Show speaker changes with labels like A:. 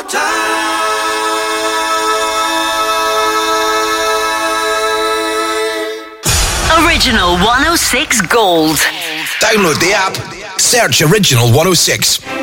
A: Original 106 Gold.
B: Download the app. Search Original 106.